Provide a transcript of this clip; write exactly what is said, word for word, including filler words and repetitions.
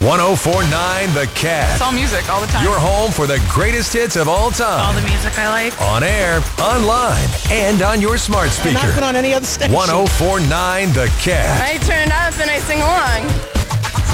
ten forty-nine The Cat. It's all music all the time. Your home for the greatest hits of all time. All the music I like. On air, online, and on your smart speaker. Not put on any other station. ten forty-nine The Cat. I turn it up and I sing along.